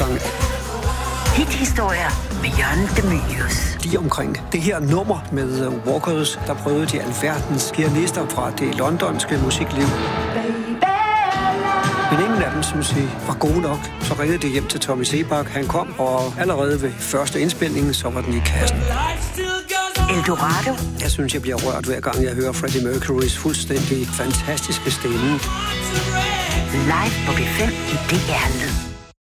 udgang. Hithistorier med Jørgen De Mylius. Lige omkring det her nummer med Walkers, der prøvede de alverdens pianister fra det londonske musikliv. Men ingen af dem, synes vi, var gode nok. Så ringede det hjem til Tommy Sebak. Han kom, og allerede ved første indspilning, så var den i kassen. Eldorado. Jeg synes, jeg bliver rørt hver gang, jeg hører Freddie Mercurys fuldstændig fantastiske stemme. Live på B5 i DR Lyd.